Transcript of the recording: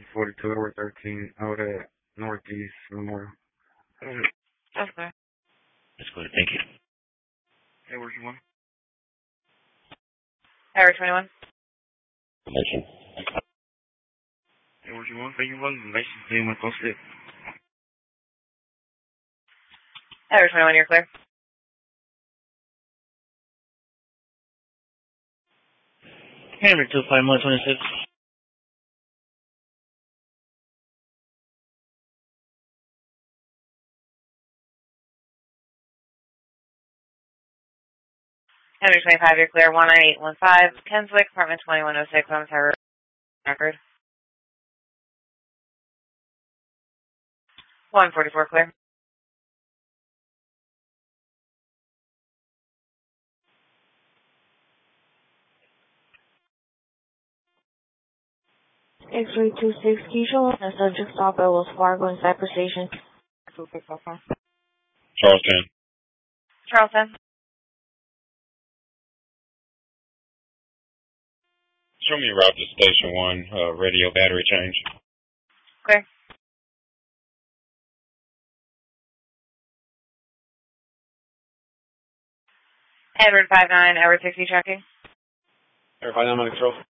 42 over 13 out at Northeast Memorial. That's clear. That's clear. Thank you. Edwards 1. Edwards 21. Nation. Edwards 1, thank you, Nation 3106. Edwards 21, you're clear. Hammer 25126. Edwards 25, you're clear. 19815, Kenswick, apartment 2106, on the record. 144, clear. X-ray 26 Keisha, and subject stop at Wells Fargo in Cypress Station. Charleston. Charleston. Show me a route to Station 1, radio battery change. Clear. Edward 59, Edward 60 tracking. Edward 59 on control.